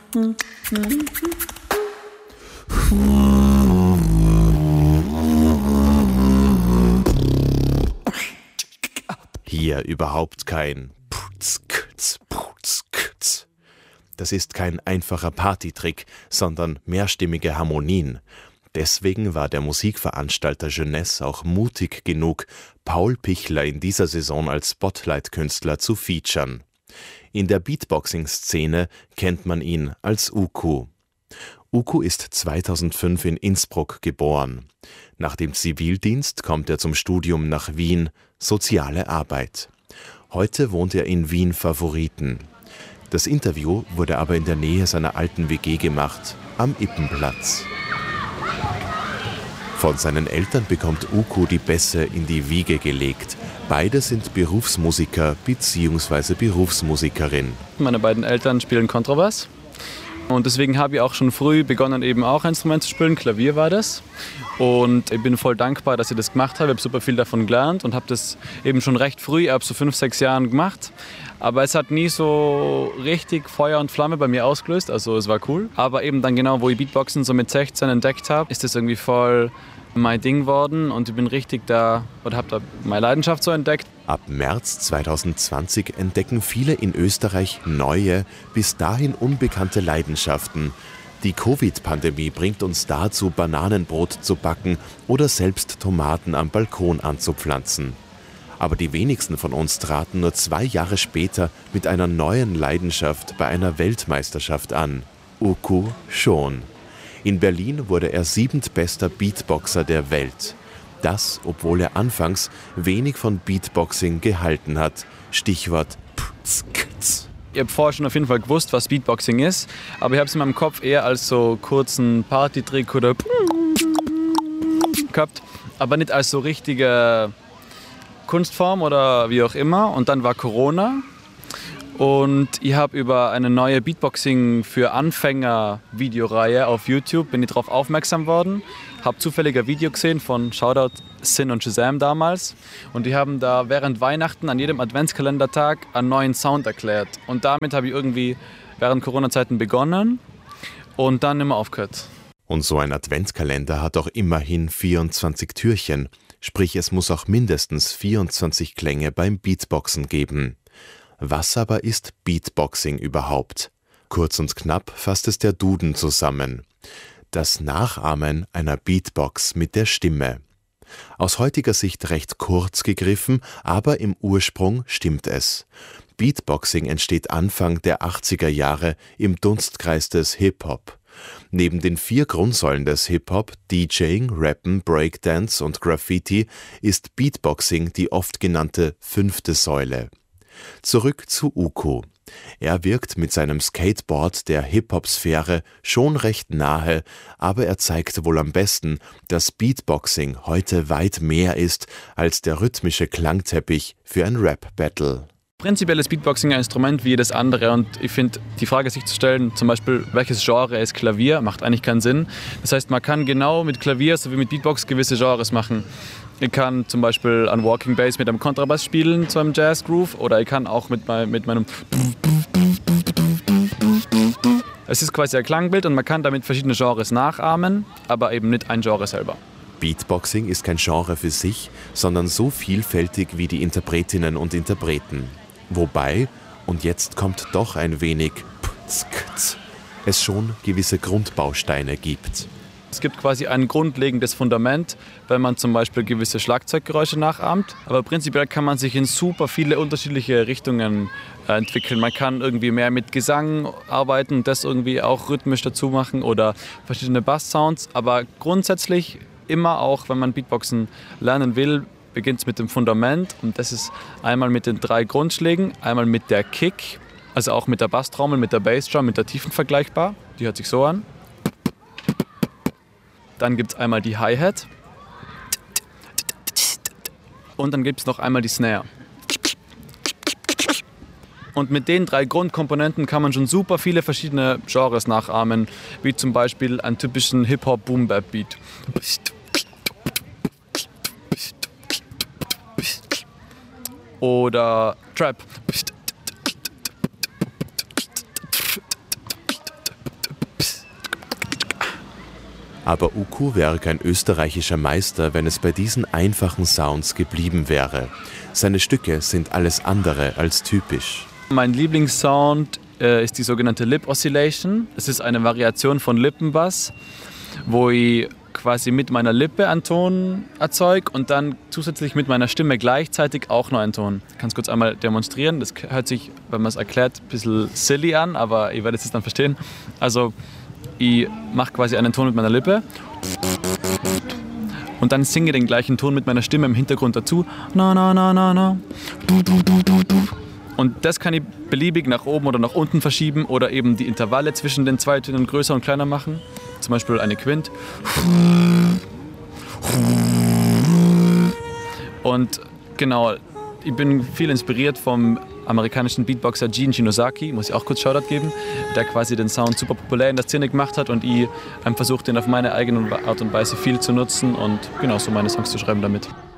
Hier überhaupt kein. Das ist kein einfacher Partytrick, sondern mehrstimmige Harmonien. Deswegen war der Musikveranstalter Jeunesse auch mutig genug, Paul Pichler in dieser Saison als Spotlight-Künstler zu featuren. In der Beatboxing-Szene kennt man ihn als Uku. Uku ist 2005 in Innsbruck geboren. Nach dem Zivildienst kommt er zum Studium nach Wien, Soziale Arbeit. Heute wohnt er in Wien-Favoriten. Das Interview wurde aber in der Nähe seiner alten WG gemacht, am Ippenplatz. Von seinen Eltern bekommt Uku die Bässe in die Wiege gelegt. Beide sind Berufsmusiker bzw. Berufsmusikerin. Meine beiden Eltern spielen Kontrabass. Und deswegen habe ich auch schon früh begonnen, eben auch ein Instrument zu spielen. Klavier war das. Und ich bin voll dankbar, dass ich das gemacht habe. Ich habe super viel davon gelernt und habe das eben schon recht früh, ab so 5, 6 Jahren gemacht. Aber es hat nie so richtig Feuer und Flamme bei mir ausgelöst. Also es war cool. Aber eben dann genau, wo ich Beatboxen so mit 16 entdeckt habe, ist das irgendwie voll mein Ding geworden. Und ich bin richtig da, oder habe da meine Leidenschaft so entdeckt. Ab März 2020 entdecken viele in Österreich neue, bis dahin unbekannte Leidenschaften. Die Covid-Pandemie bringt uns dazu, Bananenbrot zu backen oder selbst Tomaten am Balkon anzupflanzen. Aber die wenigsten von uns traten nur 2 Jahre später mit einer neuen Leidenschaft bei einer Weltmeisterschaft an. Uku schon. In Berlin wurde er 7. bester Beatboxer der Welt. Das, obwohl er anfangs wenig von Beatboxing gehalten hat. Stichwort Ptz. Ich habe vorher schon auf jeden Fall gewusst, was Beatboxing ist, aber ich habe es in meinem Kopf eher als so kurzen Partytrick oder gehabt, aber nicht als so richtige Kunstform oder wie auch immer. Und dann war Corona und ich habe über eine neue Beatboxing für Anfänger Videoreihe auf YouTube, bin ich darauf aufmerksam worden, habe zufällig ein Video gesehen von Shoutout Sin und Shazam damals und die haben da während Weihnachten an jedem Adventskalendertag einen neuen Sound erklärt und damit habe ich irgendwie während Corona-Zeiten begonnen und dann immer aufgehört. Und so ein Adventskalender hat auch immerhin 24 Türchen, sprich es muss auch mindestens 24 Klänge beim Beatboxen geben. Was aber ist Beatboxing überhaupt? Kurz und knapp fasst es der Duden zusammen. Das Nachahmen einer Beatbox mit der Stimme. Aus heutiger Sicht recht kurz gegriffen, aber im Ursprung stimmt es. Beatboxing entsteht Anfang der 80er Jahre im Dunstkreis des Hip-Hop. Neben den 4 Grundsäulen des Hip-Hop, DJing, Rappen, Breakdance und Graffiti, ist Beatboxing die oft genannte 5. Säule. Zurück zu Uku. Er wirkt mit seinem Skateboard der Hip-Hop-Sphäre schon recht nahe, aber er zeigt wohl am besten, dass Beatboxing heute weit mehr ist als der rhythmische Klangteppich für ein Rap-Battle. Prinzipiell ist Beatboxing ein Instrument wie jedes andere und ich finde, die Frage sich zu stellen, zum Beispiel, welches Genre ist Klavier, macht eigentlich keinen Sinn. Das heißt, man kann genau mit Klavier sowie mit Beatbox gewisse Genres machen. Ich kann zum Beispiel an Walking Bass mit einem Kontrabass spielen, zu einem Jazz-Groove, oder ich kann auch mit meinem... Es ist quasi ein Klangbild und man kann damit verschiedene Genres nachahmen, aber eben nicht ein Genre selber. Beatboxing ist kein Genre für sich, sondern so vielfältig wie die Interpretinnen und Interpreten. Wobei, und jetzt kommt doch ein wenig es schon gewisse Grundbausteine gibt. Es gibt quasi ein grundlegendes Fundament, wenn man zum Beispiel gewisse Schlagzeuggeräusche nachahmt. Aber prinzipiell kann man sich in super viele unterschiedliche Richtungen entwickeln. Man kann irgendwie mehr mit Gesang arbeiten und das irgendwie auch rhythmisch dazu machen oder verschiedene Bass-Sounds. Aber grundsätzlich immer auch, wenn man Beatboxen lernen will, beginnt es mit dem Fundament. Und das ist einmal mit den 3 Grundschlägen, einmal mit der Kick, also auch mit der Basstrommel, mit der Bassdrum, mit der Tiefen vergleichbar. Die hört sich so an. Dann gibt es einmal die Hi-Hat und dann gibt es noch einmal die Snare. Und mit den 3 Grundkomponenten kann man schon super viele verschiedene Genres nachahmen, wie zum Beispiel einen typischen Hip-Hop-Boom-Bap-Beat. Oder Trap. Aber Uku wäre kein österreichischer Meister, wenn es bei diesen einfachen Sounds geblieben wäre. Seine Stücke sind alles andere als typisch. Mein Lieblingssound ist die sogenannte Lip Oscillation. Es ist eine Variation von Lippenbass, wo ich quasi mit meiner Lippe einen Ton erzeuge und dann zusätzlich mit meiner Stimme gleichzeitig auch noch einen Ton. Ich kann es kurz einmal demonstrieren. Das hört sich, wenn man es erklärt, ein bisschen silly an, aber ihr werdet es dann verstehen. Also ich mache quasi einen Ton mit meiner Lippe und dann singe den gleichen Ton mit meiner Stimme im Hintergrund dazu. Na, na, na, na, na. Und das kann ich beliebig nach oben oder nach unten verschieben oder eben die Intervalle zwischen den zwei Tönen größer und kleiner machen. Zum Beispiel eine Quint. Und genau, ich bin viel inspiriert vom amerikanischen Beatboxer Gene Shinosaki, muss ich auch kurz Shoutout geben, der quasi den Sound super populär in der Szene gemacht hat und ich versuche den auf meine eigene Art und Weise viel zu nutzen und genau so meine Songs zu schreiben damit.